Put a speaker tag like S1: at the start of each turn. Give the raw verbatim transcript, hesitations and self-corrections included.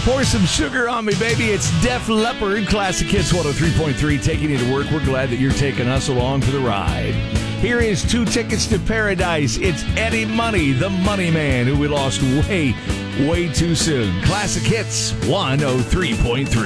S1: Pour some sugar on me, baby. It's Def Leppard, Classic Hits one oh three point three, taking you to work. We're glad that you're taking us along for the ride. Here is Two Tickets to Paradise. It's Eddie Money, the money man, who we lost way, way too soon. Classic Hits one oh three point three.